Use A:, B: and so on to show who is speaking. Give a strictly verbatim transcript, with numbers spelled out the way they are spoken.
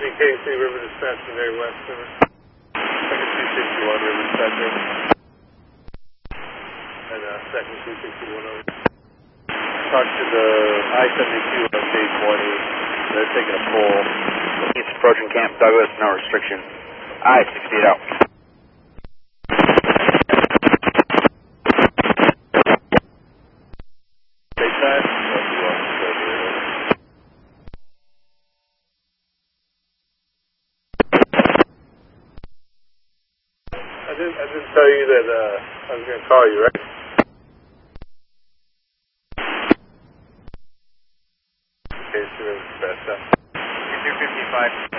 A: C K C River Dispatch from Very West River. Second two sixty-one River Dispatch. And uh, second two sixty-one over. Talk to the I seventy-two on J twenty. They're taking a pull.
B: East approaching Camp Douglas, no restriction. I sixty-eight out.
A: Take time. I didn't, I didn't tell you that uh, I was going to call you, right? Okay, so that's best. two fifty-five.